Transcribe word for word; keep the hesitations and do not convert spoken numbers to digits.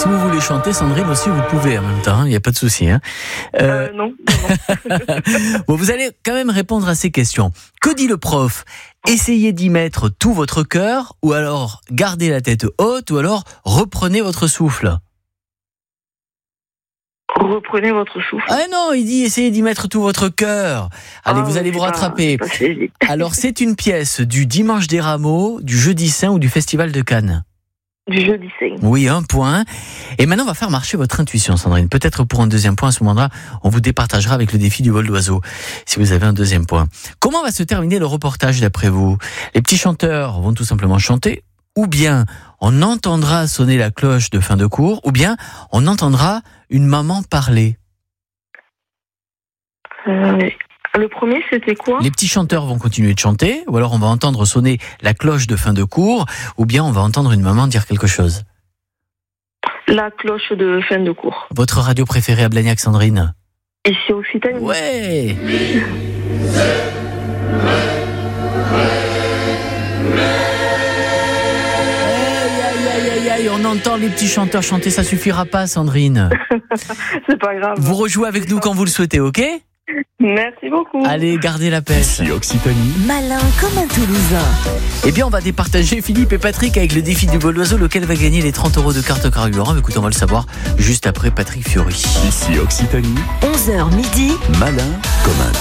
si vous voulez chanter, Sandrine aussi, vous pouvez en même temps, il n'y a pas de souci. Hein. Euh, euh, non. non. Bon, vous allez quand même répondre à ces questions. Que dit le prof ? Essayez d'y mettre tout votre cœur, ou alors gardez la tête haute, ou alors reprenez votre souffle. Reprenez votre souffle. Ah non, il dit essayez d'y mettre tout votre cœur. Allez, ah, vous allez vous pas, rattraper. Pas Alors, c'est une pièce du Dimanche des Rameaux, du Jeudi Saint ou du Festival de Cannes ? Du Jeudi Saint. Oui, un point. Et maintenant, on va faire marcher votre intuition, Sandrine. Peut-être pour un deuxième point, à ce moment-là, on vous départagera avec le défi du vol d'oiseau, si vous avez un deuxième point. Comment va se terminer le reportage, d'après vous ? Les petits chanteurs vont tout simplement chanter, ou bien on entendra sonner la cloche de fin de cours, ou bien on entendra une maman parler. Euh, le premier, c'était quoi ? Les petits chanteurs vont continuer de chanter, ou alors on va entendre sonner la cloche de fin de cours, ou bien on va entendre une maman dire quelque chose. La cloche de fin de cours. Votre radio préférée à Blagnac, Sandrine ? Ici, Occitanie. Ouais. On entend les petits chanteurs chanter, ça suffira pas, Sandrine. C'est pas grave. Vous rejouez avec nous quand vous le souhaitez, ok ? Merci beaucoup. Allez, gardez la pêche. Ici Occitanie. Malin comme un Toulousain. Eh bien, on va départager Philippe et Patrick avec le défi du vol d'oiseau, lequel va gagner les trente euros de carte carburant. Écoutez, on va le savoir juste après Patrick Fiori. Ici Occitanie. onze heures midi. Malin comme un